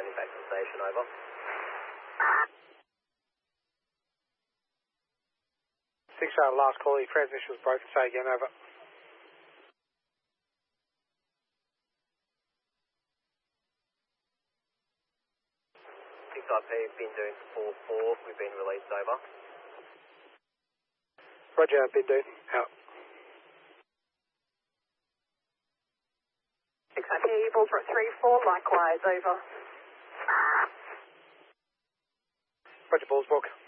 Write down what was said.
landing back to the station, over. Six Charlie, last call, your transmission was broken, say again, over. Six IP, been doing 4-4, we've been released, over. Roger, Bindu, out. 6 IP, Bullfront 3-4, likewise, over. Roger, Bullsbrook.